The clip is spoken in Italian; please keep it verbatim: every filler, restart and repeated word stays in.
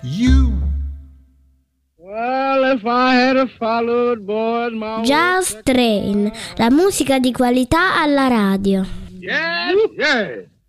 You. Well, if I had followed boys my Jazz Train, la musica di qualità alla radio. Yes, yes.